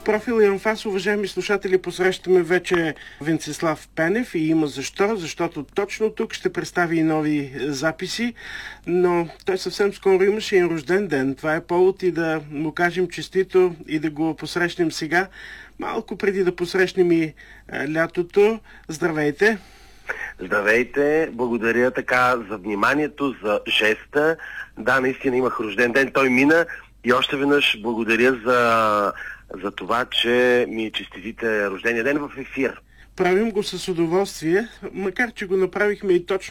профил Инфас, уважаеми слушатели, посрещаме вече Венцислав Пенев и има защо, защото точно тук ще представи и нови записи, но той съвсем скоро имаше и рожден ден. Това е повод и да му кажем честито и да го посрещнем сега, малко преди да посрещнем и лятото. Здравейте! Здравейте, благодаря така за вниманието, за жеста. Да, наистина имах рожден ден, той мина и още веднъж благодаря за това, че ми честитите рождения ден в ефир. Правим го с удоволствие, макар че го направихме и точно